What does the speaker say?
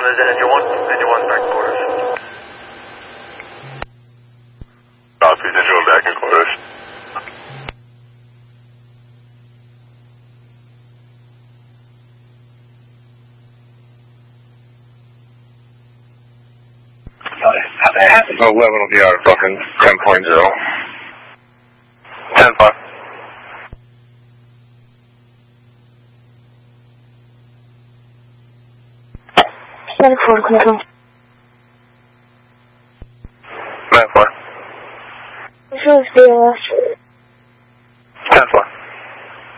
is in engine 1 back quarters. Copy, engine 1 back in quarters. How'd that happen? 11 will be out of fucking 10.0. 10-5. Control. 9-4. Control 0.